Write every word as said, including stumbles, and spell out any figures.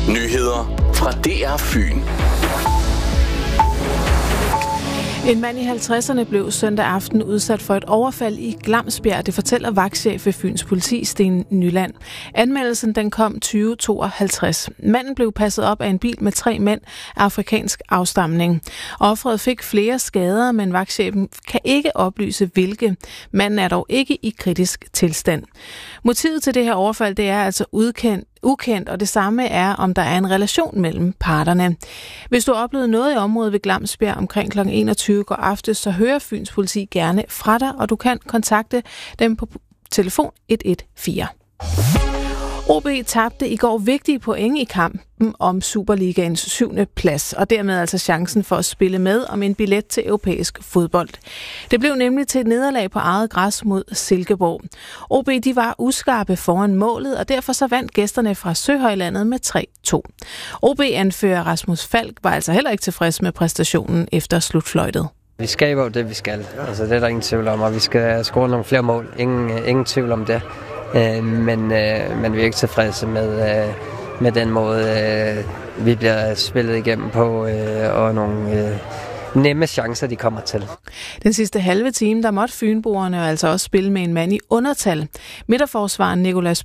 Nyheder fra D R Fyn. En mand i halvtredserne blev søndag aften udsat for et overfald i Glamsbjerg. Det fortæller vagtchef ved Fyns Politi, Sten Nyland. Anmeldelsen den kom tyve tooghalvtreds. Manden blev passet op af en bil med tre mænd af afrikansk afstamning. Offeret fik flere skader, men vagtchefen kan ikke oplyse hvilke. Manden er dog ikke i kritisk tilstand. Motivet til det her overfald det er altså udkendt. ukendt, og det samme er, om der er en relation mellem parterne. Hvis du har oplevet noget i området ved Glamsbjerg omkring klokken enogtyve går aftes, så hører Fyns Politi gerne fra dig, og du kan kontakte dem på telefon et et fire. O B tabte i går vigtige point i kampen om Superligaens syvende plads, og dermed altså chancen for at spille med om en billet til europæisk fodbold. Det blev nemlig til et nederlag på eget græs mod Silkeborg. O B de var uskarpe foran målet, og derfor så vandt gæsterne fra Søhøjlandet med tre to. O B-anfører Rasmus Falk var altså heller ikke tilfreds med præstationen efter slutfløjtet. Vi skaber jo det, vi skal. Altså, det er der ingen tvivl om, og vi skal score nogle flere mål. Ingen, ingen tvivl om det. Øh, men, øh, men vi er ikke tilfredse med, øh, med den måde, øh, vi bliver spillet igennem på, øh, og nogle øh, nemme chancer, de kommer til. Den sidste halve time, der måtte fynboerne altså også spille med en mand i undertal. Midterforsvaren Nicolas